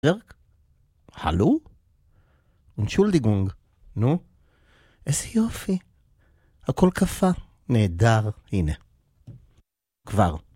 דרק? הלו? אונשולדיגונג. נו? איזה יופי. הכל קפה. נהדר. הנה. כבר.